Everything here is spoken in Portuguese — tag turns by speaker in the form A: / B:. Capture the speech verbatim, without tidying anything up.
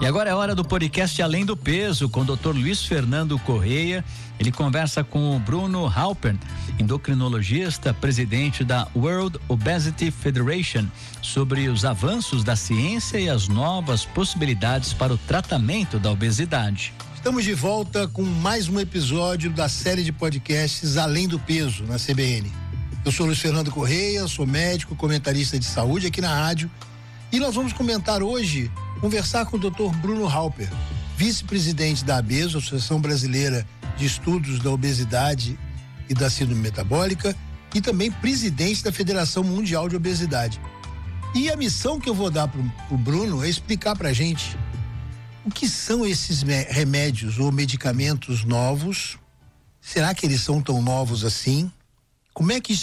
A: E agora é hora do podcast Além do Peso, com o doutor Luiz Fernando Correia. Ele conversa com o Bruno Halpern, endocrinologista, presidente da World Obesity Federation, sobre os avanços da ciência e as novas possibilidades para o tratamento da obesidade.
B: Estamos de volta com mais um episódio da série de podcasts Além do Peso, na C B N. Eu sou Luiz Fernando Correia, sou médico, comentarista de saúde aqui na rádio, e nós vamos comentar hoje, conversar com o doutor Bruno Halpern, vice-presidente da ABESO, Associação Brasileira de Estudos da Obesidade e da Síndrome Metabólica, e também presidente da Federação Mundial de Obesidade. E a missão que eu vou dar para o Bruno é explicar para a gente o que são esses remédios ou medicamentos novos. Será que eles são tão novos assim? Como é que